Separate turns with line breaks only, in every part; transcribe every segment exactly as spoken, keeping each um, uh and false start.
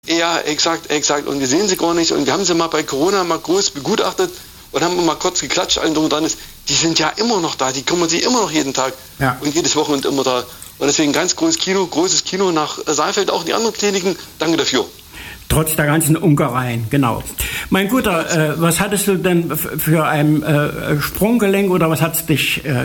Ja, exakt, exakt. Und wir sehen sie gar nicht. Und wir haben sie mal bei Corona mal groß begutachtet und haben mal kurz geklatscht, allen drum und dran ist. Die sind ja immer noch da, die kümmern sich immer noch jeden Tag
ja.
und jedes Wochenende immer da. Und deswegen ganz großes Kino, großes Kino nach Saalfeld, auch die anderen Kliniken. Danke dafür.
Trotz der ganzen Ungereien, genau. Mein Guter, äh, was hattest du denn für ein äh, Sprunggelenk oder was hat's dich, äh,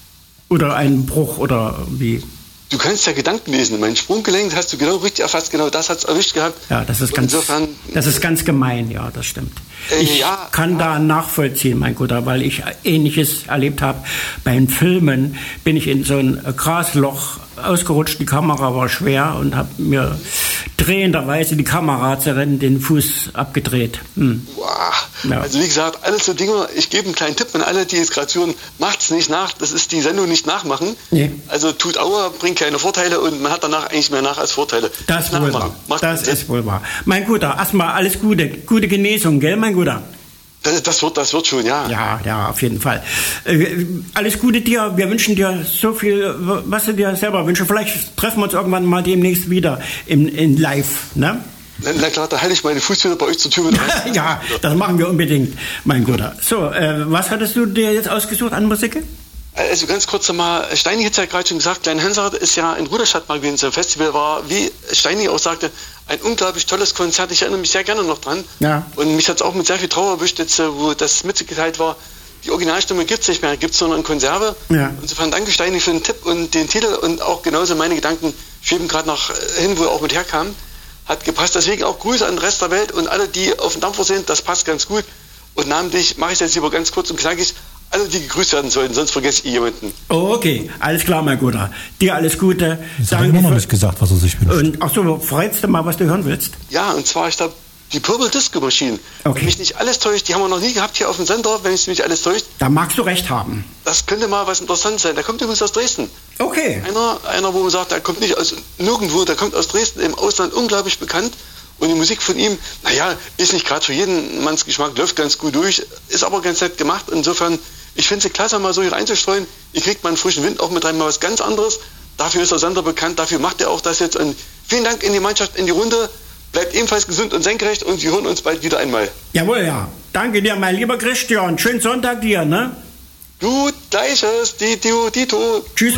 oder einen Bruch oder wie?
Du kannst ja Gedanken lesen. Mein Sprunggelenk hast du genau richtig erfasst. Genau das hat es erwischt gehabt.
Ja, das ist ganz,
insofern,
das ist ganz gemein. Ja, das stimmt.
Äh,
ich
ja,
kann
ja.
da nachvollziehen, mein Guter, weil ich Ähnliches erlebt habe. Bei den Filmen bin ich in so ein Grasloch ausgerutscht. Die Kamera war schwer und habe mir drehenderweise die Kamera zerrend den Fuß abgedreht. Hm.
Wow.
Ja.
Also wie gesagt, alles so Dinge. Ich gebe einen kleinen Tipp an alle, die jetzt gerade hören. Macht's nicht nach. Das ist die Sendung nicht nachmachen.
Nee.
Also tut Aua, bringt keine Vorteile und man hat danach eigentlich mehr nach als Vorteile.
Das, wohl wahr. das ist wohl wahr. Mein Guter, erstmal alles Gute. Gute Genesung, gell, mein Guter?
Das, das, wird, das wird schon, ja.
Ja, ja, auf jeden Fall. Äh, alles Gute dir. Wir wünschen dir so viel, was du dir selber wünschst. Vielleicht treffen wir uns irgendwann mal demnächst wieder in, in live, ne?
Na, na klar, da halte ich meine Fuß wieder bei euch zur Tür mit rein.
Ja, das machen wir unbedingt, mein Guter. So, äh, was hattest du dir jetzt ausgesucht an Musik?
Also ganz kurz nochmal, Steini hat es ja gerade schon gesagt, Klein Hansard ist ja in Ruderstadt mal gewesen, so ein Festival war, wie Steini auch sagte, ein unglaublich tolles Konzert, ich erinnere mich sehr gerne noch dran.
Ja.
Und mich hat es auch mit sehr viel Trauer erwischt, jetzt, wo das mitgeteilt war, die Originalstimme gibt es nicht mehr, gibt es nur noch in Konserve.
Ja.
Insofern danke Steini für den Tipp und den Titel und auch genauso meine Gedanken schweben gerade noch hin, wo er auch mit herkam. Hat gepasst, deswegen auch Grüße an den Rest der Welt und alle, die auf dem Dampfer sind, das passt ganz gut. Und namentlich mache ich es jetzt lieber ganz kurz und knackig, alle, die gegrüßt werden sollten, sonst vergesse ich jemanden.
Oh, okay, alles klar, mein Guter. Dir alles Gute.
Das hat er immer noch nicht gesagt, was er sich wünscht.
Und ach so, freut's du mal, was du hören willst?
Ja, und zwar, ich glaube, die Purple Disco Machine.
Okay.
Wenn mich nicht alles täuscht, die haben wir noch nie gehabt hier auf dem Sender, wenn mich nicht alles täuscht.
Da magst du recht haben.
Das könnte mal was interessant sein. Der kommt übrigens aus Dresden.
Okay.
Einer, einer, wo man sagt, der kommt nicht aus nirgendwo, der kommt aus Dresden, im Ausland unglaublich bekannt. Und die Musik von ihm, naja, ist nicht gerade für jeden Manns Geschmack, läuft ganz gut durch, ist aber ganz nett gemacht. Insofern, ich finde es klasse, mal so hier reinzustreuen. Ihr kriegt mal einen frischen Wind, auch mit rein mal was ganz anderes. Dafür ist der Sender bekannt, dafür macht er auch das jetzt. Und vielen Dank in die Mannschaft, in die Runde. Bleibt ebenfalls gesund und senkrecht und wir hören uns bald wieder einmal.
Jawohl, ja. Danke dir, mein lieber Christian. Schönen Sonntag dir, ne?
Gut, gleiches, Dito, Dito.
Tschüss.